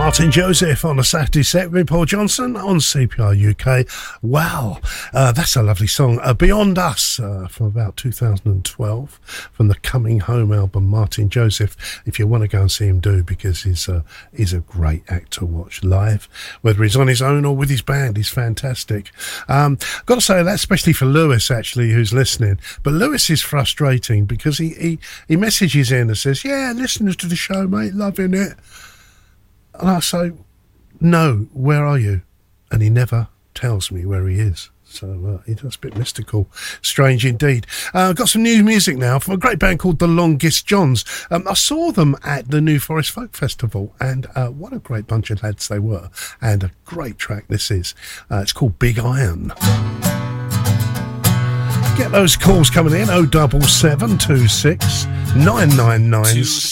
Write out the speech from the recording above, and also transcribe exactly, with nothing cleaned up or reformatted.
Martin Joseph on a Saturday set with Paul Johnson on C P R U K. Wow, uh, that's a lovely song. Uh, Beyond Us uh, from about two thousand twelve from the Coming Home album. Martin Joseph, if you want to go and see him, do, because he's a, he's a great actor to watch live, whether he's on his own or with his band. He's fantastic. Um, got to say that especially for Lewis, actually, who's listening. But Lewis is frustrating because he, he, he messages in and says, yeah, listeners to the show, mate, loving it. And I say, no, where are you? And he never tells me where he is. So uh, it's a bit mystical. Strange indeed. Uh, I've got some new music now from a great band called The Longest Johns. Um, I saw them at the New Forest Folk Festival, and uh, what a great bunch of lads they were. And a great track this is. Uh, it's called Big Iron. Get those calls coming in, oh double seven two six nine nine nine